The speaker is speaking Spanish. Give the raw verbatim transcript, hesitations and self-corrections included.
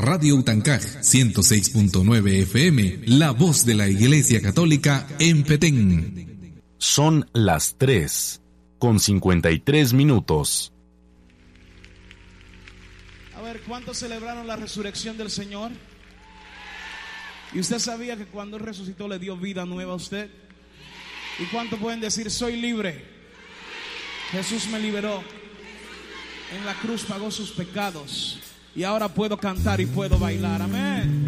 Radio Utancaj ciento seis punto nueve F M, la voz de la Iglesia Católica en Petén. Son las tres con cincuenta y tres minutos. A ver, ¿cuántos celebraron la resurrección del Señor? ¿Y usted sabía que cuando Él resucitó le dio vida nueva a usted? ¿Y cuántos pueden decir, soy libre? Jesús me liberó. En la cruz pagó sus pecados. Y ahora puedo cantar y puedo bailar. Amén.